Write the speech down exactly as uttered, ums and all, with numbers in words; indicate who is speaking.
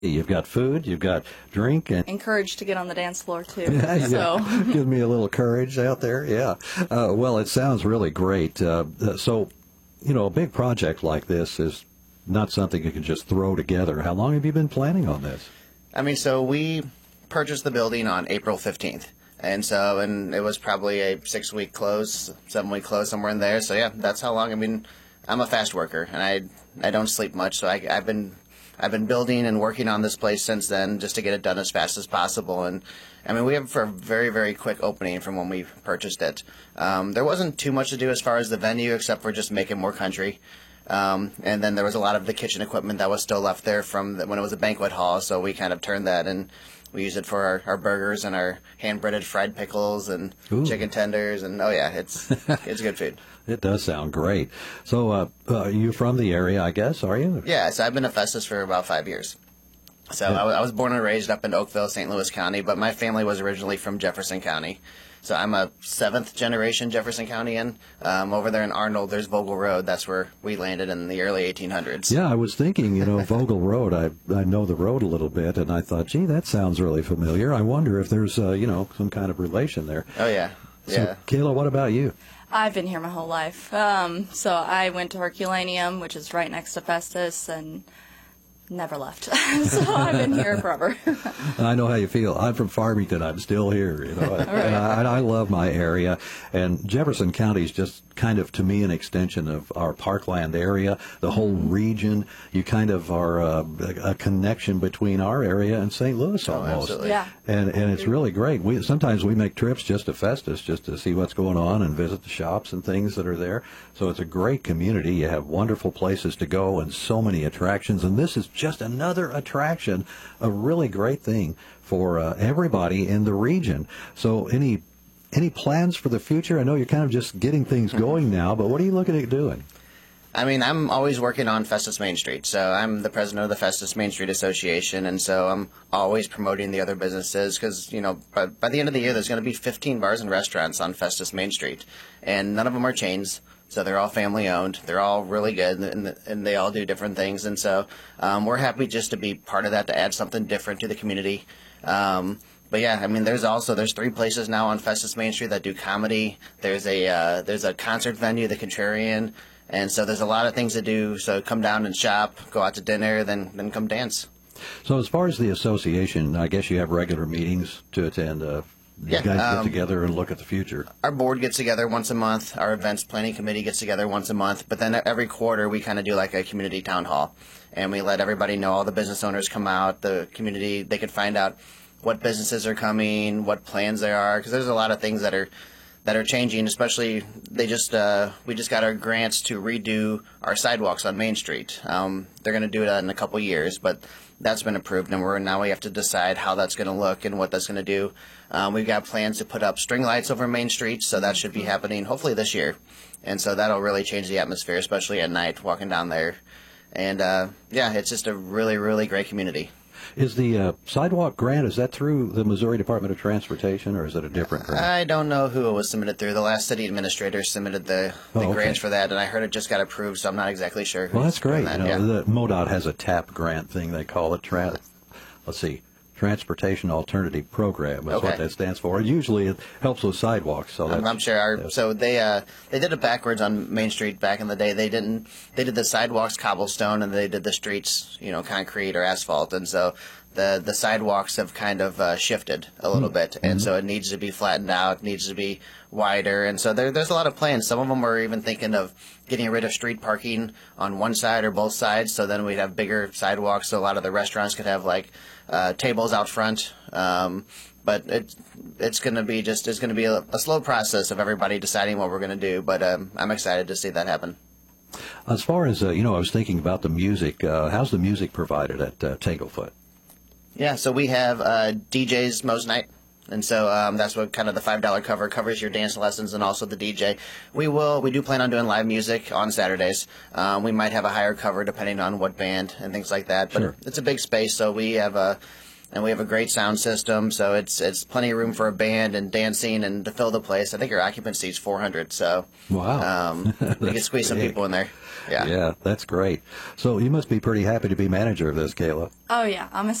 Speaker 1: You've got food, you've got drink, and
Speaker 2: Encouraged to get on the dance floor too.
Speaker 1: yeah,
Speaker 2: So
Speaker 1: give me a little courage out there. Yeah. Uh, well, it sounds really great. Uh, so, you know, a big project like this is not something you can just throw together. How long have you been planning on this?
Speaker 3: I mean, so we purchased the building on April fifteenth. And so, and it was probably a six week close, seven week close, somewhere in there. So yeah, that's how long. I mean, I'm a fast worker and I, I don't sleep much. So I, I've been, I've been building and working on this place since then just to get it done as fast as possible. And I mean, we have for a very, very quick opening from when we purchased it. Um, there wasn't too much to do as far as the venue except for just make it more country. Um, and then there was a lot of the kitchen equipment that was still left there from the, when it was a banquet hall. So we kind of turned that and we use it for our, our burgers and our hand-breaded fried pickles and
Speaker 1: Ooh.
Speaker 3: chicken tenders. And, oh, yeah, it's it's good food.
Speaker 1: It does sound great. So, uh, uh, you from the area, I guess, are you?
Speaker 3: Yeah, so I've been at Festus for about five years. So yeah. I, w- I was born and raised up in Oakville, Saint Louis County, but my family was originally from Jefferson County. So I'm a seventh generation Jefferson Countyan. Um, over there in Arnold, there's Vogel Road. That's where we landed in the early eighteen hundreds.
Speaker 1: Yeah, I was thinking, you know, Vogel Road. I I know the road a little bit, and I thought, gee, that sounds really familiar. I wonder if there's, uh, you know, some kind of relation there.
Speaker 3: Oh, yeah.
Speaker 1: So,
Speaker 3: Yeah.
Speaker 1: Kayla, what about you?
Speaker 2: I've been here my whole life. Um, so I went to Herculaneum, which is right next to Festus, and never left. So I've been here forever.
Speaker 1: I know how you feel. I'm from Farmington. I'm still here. You know, and I, and I love my area. And Jefferson County is just kind of, to me, an extension of our Parkland area, the whole region. You kind of are uh, a, a connection between our area and Saint Louis
Speaker 3: Oh,
Speaker 1: almost.
Speaker 3: absolutely.
Speaker 2: Yeah.
Speaker 1: And and it's really great. We sometimes we make trips just to Festus, just to see what's going on and visit the shops and things that are there. So it's a great community. You have wonderful places to go and so many attractions. And this is just another attraction, a really great thing for uh, everybody in the region. So any any plans for the future? I know you're kind of just getting things going now, but what are you looking at doing?
Speaker 3: I mean, I'm always working on Festus Main Street. So I'm the president of the Festus Main Street Association, and so I'm always promoting the other businesses because, you know, by, by the end of the year, there's going to be fifteen bars and restaurants on Festus Main Street, and none of them are chains. So they're all family-owned. They're all really good, and, and they all do different things. And so um, we're happy just to be part of that, to add something different to the community. Um, but yeah, I mean, there's also there's three places now on Festus Main Street that do comedy. There's a uh, there's a concert venue, the Contrarian. And so there's a lot of things to do. So come down and shop, go out to dinner, then then come dance.
Speaker 1: So as far as the association, I guess you have regular meetings to attend. Uh, you
Speaker 3: Yeah,
Speaker 1: guys get
Speaker 3: um,
Speaker 1: together and look at the future.
Speaker 3: Our board gets together once a month. Our events planning committee gets together once a month. But then every quarter we kind of do like a community town hall. And we let everybody know, all the business owners come out, the community, they can find out what businesses are coming, what plans there are. Because there's a lot of things that are that are changing, especially they just uh, we just got our grants to redo our sidewalks on Main Street. Um, they're going to do that in a couple years, but that's been approved, and we're now we have to decide how that's going to look and what that's going to do. Um, we've got plans to put up string lights over Main Street, so that should be happening hopefully this year, and so that'll really change the atmosphere, especially at night walking down there. And uh, yeah, it's just a really, really great community.
Speaker 1: Is the uh, sidewalk grant, is that through the Missouri Department of Transportation, or is it a different grant?
Speaker 3: I don't know who it was submitted through. The last city administrator submitted the, the
Speaker 1: Oh, okay.
Speaker 3: grants for that, and I heard it just got approved, so I'm not exactly sure who's
Speaker 1: Well, that's great.
Speaker 3: doing that.
Speaker 1: You know,
Speaker 3: Yeah.
Speaker 1: the MoDOT has a TAP grant thing they call it. Tra- let's see, Transportation Alternative Program is
Speaker 3: Okay.
Speaker 1: what that stands for. Usually it helps with sidewalks. So
Speaker 3: I'm,
Speaker 1: that's,
Speaker 3: I'm sure. Our,
Speaker 1: yeah.
Speaker 3: so they uh, they did it backwards on Main Street back in the day. They didn't. They did the sidewalks cobblestone, and they did the streets, you know, concrete or asphalt. And so the the sidewalks have kind of uh, shifted a little
Speaker 1: Mm.
Speaker 3: bit, and
Speaker 1: Mm-hmm.
Speaker 3: so it needs to be flattened out, needs to be wider. And so there, there's a lot of plans. Some of them are even thinking of getting rid of street parking on one side or both sides, so then we'd have bigger sidewalks. So a lot of the restaurants could have like uh, tables out front. Um, but it, it's going to be just it's going to be a, a slow process of everybody deciding what we're going to do. But um, I'm excited to see that happen.
Speaker 1: As far as, uh, you know, I was thinking about the music. Uh, how's the music provided at uh, Tanglefoot?
Speaker 3: Yeah, so we have uh, D Js most night. And so um, that's what kind of the five dollar cover covers, your dance lessons and also the D J. We will, we do plan on doing live music on Saturdays. Um, we might have a higher cover depending on what band and things like that. But
Speaker 1: Sure.
Speaker 3: it's a big space, so we have a, and we have a great sound system, so it's it's plenty of room for a band and dancing and to fill the place. I think our occupancy is four hundred, so
Speaker 1: Wow.
Speaker 3: um, we can squeeze some
Speaker 1: big.
Speaker 3: people in there. Yeah.
Speaker 1: Yeah, that's great. So you must be pretty happy to be manager of this, Kayla.
Speaker 2: Oh yeah, I'm